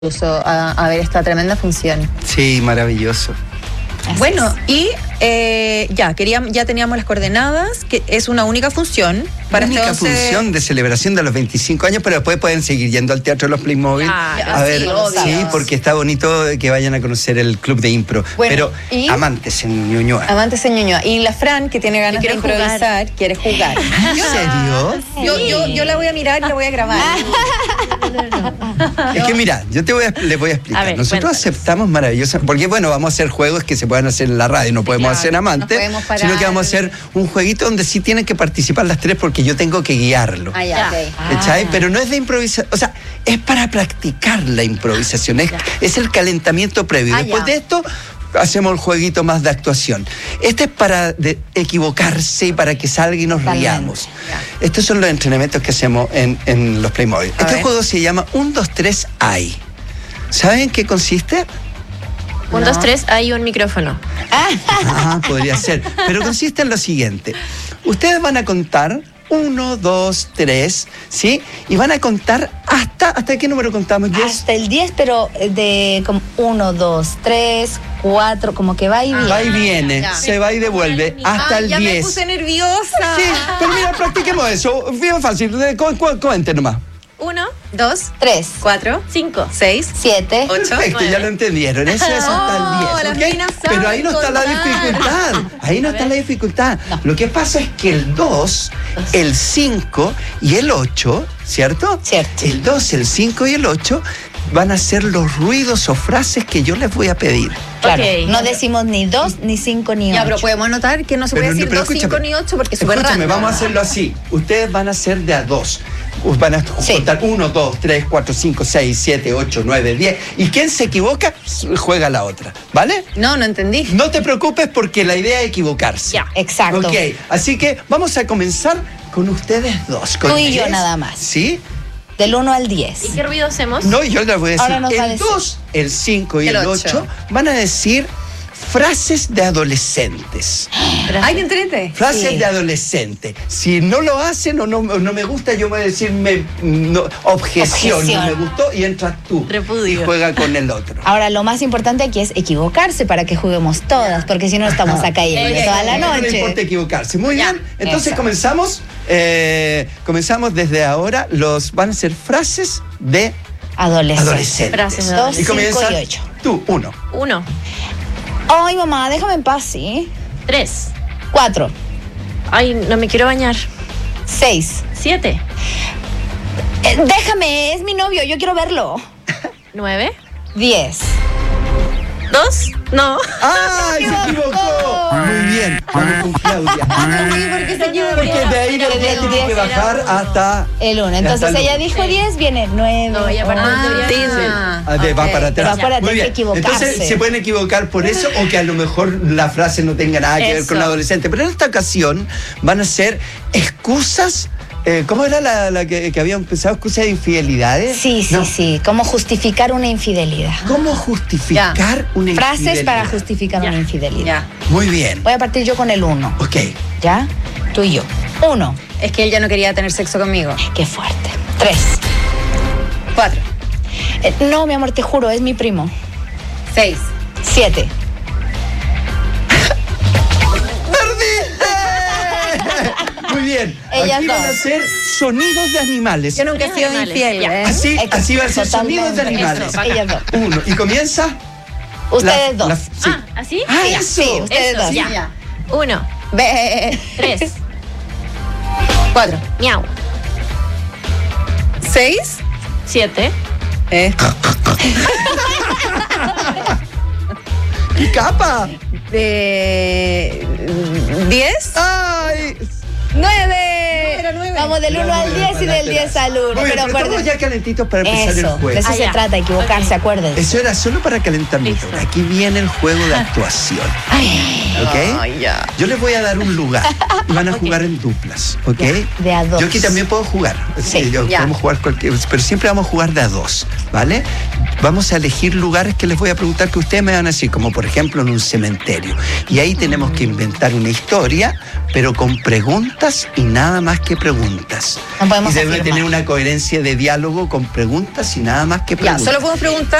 a ver esta tremenda función. Sí, maravilloso. Bueno, y ya teníamos las coordenadas, que es una única función. Para una única función de celebración de los 25 años, pero después pueden seguir yendo al Teatro de los Playmobil. A ver, sí, porque está bonito que vayan a conocer el club de impro. Bueno, pero Amantes en Ñuñoa. Amantes en Ñuñoa. Y la Fran, que tiene ganas de improvisar, quiere jugar. ¿En serio? Yo la voy a mirar y la voy a grabar. Es que mira, les voy a explicar. Nosotros cuéntanos. Aceptamos maravillosa, porque bueno, vamos a hacer juegos que se puedan hacer en la radio, no podemos hacer Amantes, sino que vamos a hacer un jueguito donde sí tienen que participar las tres porque yo tengo que guiarlo. ¿Cachai? Pero no es de improvisación, o sea, es para practicar la improvisación, es el calentamiento previo. Después de esto hacemos el jueguito más de actuación. Este es para equivocarse y para que salga y nos riamos. Estos son los entrenamientos que hacemos en los Playmobil. Este juego se llama 1, 2, 3, ¡ay! ¿Saben en qué consiste? 1, 2, 3, hay un micrófono. Podría ser. Pero consiste en lo siguiente. Ustedes van a contar 1, 2, 3, ¿sí? Y van a contar ¿hasta qué número contamos? Hasta el 10, pero de 1, 2, 3, 4, como que va y viene. Va y viene, se va y devuelve hasta el 10. Ya me puse nerviosa. Sí, pero mira, practiquemos eso. Bien fácil, cuente nomás. 1, 2, 3, 4, 5, 6, 7, 8. Perfecto, 9. Ya lo entendieron. Eso es hasta el 10. ¿Okay? Pero ahí no está la dificultad. Ahí no está la dificultad. Lo que pasa es que el 2, el 5 y el 8, ¿cierto? Cierto. El 2, el 5 y el 8 van a ser los ruidos o frases que yo les voy a pedir. Claro, no decimos ni 2, ni 5, ni 8. Ya, pero podemos notar que no se puede decir 2, 5 ni 8 porque es súper raro. Escúchame, vamos a hacerlo así. Ustedes van a hacer de a 2. Van a contar 1, 2, 3, 4, 5, 6, 7, 8, 9, 10. Y quien se equivoca, juega la otra. ¿Vale? No entendí. No te preocupes porque la idea es equivocarse. Ya, exacto. Ok, así que vamos a comenzar con ustedes dos. Tú y yo nada más. ¿Sí? Del 1 al 10. ¿Y qué ruido hacemos? No, yo les voy a decir. El 2, el 5 y el 8 van a decir frases de adolescentes. ¡Ay, qué entrete! Frases de adolescente. Si no lo hacen o no me gusta, yo voy a decir objeción, no me gustó, y entras tú. Repudio. Y juega con el otro. Ahora, lo más importante aquí es equivocarse para que juguemos todas, porque si no estamos acá y toda la noche. No importa equivocarse. Muy bien. Entonces comenzamos. Comenzamos desde ahora. Van a ser frases de adolescentes. Frases de 2, 5 y 8. Tú, 1. 1. Ay, mamá, déjame en paz, ¿sí? 3. 4. Ay, no me quiero bañar. 6. 7. Déjame, es mi novio, yo quiero verlo. 9. 10. 2. No. ¡Ay, se equivocó! Muy bien, vamos con Claudia. ¿Por qué se equivocó? Porque de ahí tiene que bajar hasta el 1. Entonces ella dijo 10, viene 9. No, ella para va para atrás. Va para atrás, muy bien. equivocarse. Entonces se pueden equivocar por eso o que a lo mejor la frase no tenga nada que ver con el adolescente. Pero en esta ocasión van a ser excusas. ¿Cómo era la que habían pensado? ¿Excusas de infidelidades? Sí. ¿Cómo justificar una infidelidad? ¿Cómo justificar una infidelidad? Frases para justificar una infidelidad. Muy bien. Voy a partir yo con el 1. Ok. ¿Ya? Tú y yo. 1. Es que él ya no quería tener sexo conmigo. Qué fuerte. 3. 4. No, mi amor, te juro, es mi primo. 6. 7. Muy bien. Ellas aquí van a ser sonidos de animales. Yo nunca he sido infiel. Así van a ser sonidos de animales. Ellas 2. 1. Y comienza. Ustedes 2. ¿así? Eso. Sí, ustedes 2. Ya. 1. 3. 4. Miau. 6. 7. ¿Qué capa? 10. ¡Ay! 9. Vamos del 1 al 10 y del 10 al 1. Pero estamos acuérdense. ya calentitos para empezar el Eso, juego. de eso se trata, equivocarse, acuérdense. Eso era solo para calentar motor. Aquí viene el juego de actuación. ¿Ok? Ya. Yo les voy a dar un lugar y van a jugar en duplas. ¿Ok? De a 2. Yo aquí también puedo jugar. Podemos jugar cualquier, pero siempre vamos a jugar de a 2. ¿Vale? Vamos a elegir lugares que les voy a preguntar que ustedes me van a decir, como por ejemplo en un cementerio. Y ahí tenemos que inventar una historia, pero con preguntas y nada más que preguntas. preguntas. No podemos y debe afirmar. tener una coherencia de diálogo con preguntas y nada más que preguntas. Ya, solo podemos preguntar